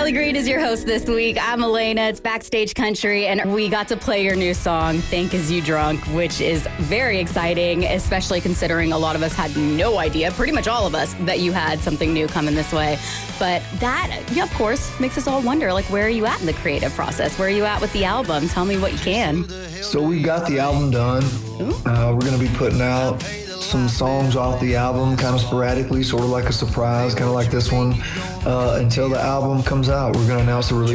Ellie Green is your host this week. I'm Elena. It's Backstage Country, and we got to play your new song, Think Is You Drunk, which is very exciting, especially considering a lot of us had no idea, pretty much all of us, that you had something new coming this way. But that, of course, makes us all wonder, like, where are you at in the creative process? Where are you at with the album? Tell me what you can. So we got the album done. We're going to be putting out some songs off the album kind of sporadically, sort of like a surprise, kind of like this one. Until the album comes out, we're going to announce the release